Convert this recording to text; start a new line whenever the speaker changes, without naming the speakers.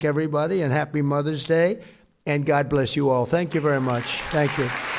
everybody, and happy Mother's Day. And God bless you all. Thank you very much. Thank you.